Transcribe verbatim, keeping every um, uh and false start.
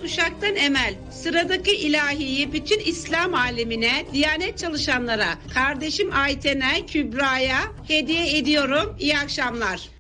Uşak'tan Emel. Sıradaki ilahiyi bütün İslam alemine, Diyanet çalışanlara, kardeşim Ayten'e, Kübra'ya hediye ediyorum. İyi akşamlar.